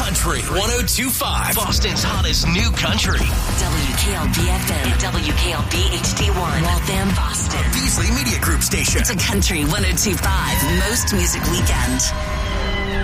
Country 102.5. Boston's hottest new country. WKLB FM, WKLB HD1, Waltham, Boston. Beasley Media Group station. It's a Country 102.5 Most Music Weekend.